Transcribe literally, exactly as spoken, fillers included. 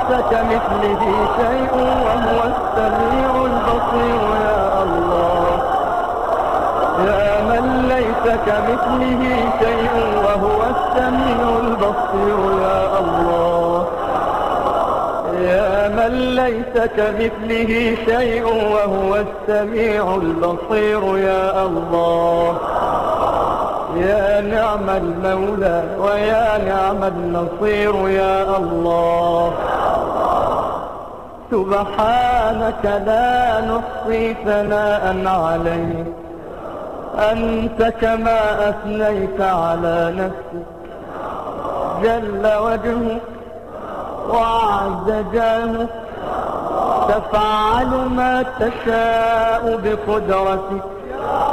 كمثله شيء وهو السميع البصير يا الله. يا من ليس كمثله شيء وهو السميع البصير يا الله. يا من ليس كمثله شيء وهو السميع البصير يا الله. يا نعم المولى ويا نعم النصير يا الله. سبحانك لا نحصي ثناء عليك، أنت كما أثنيت على نفسك. جل وجهك وعز جاهك، تفعل ما تشاء بقدرتك.